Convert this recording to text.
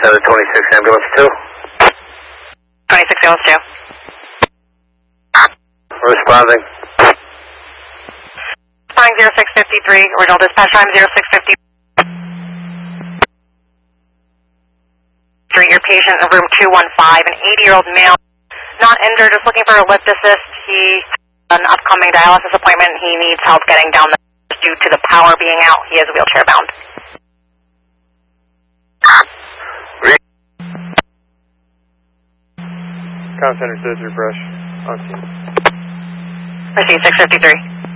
the 26 ambulance 2. 26 ambulance 2. Responding. Responding 0653, original dispatch time 0650. Your patient in room 215, an 80-year-old male, not injured, just looking for a lift assist. He has an upcoming dialysis appointment. He needs help getting down the stairs due to the power being out. He is wheelchair bound. Comm Center says refresh. On scene. Proceed 653.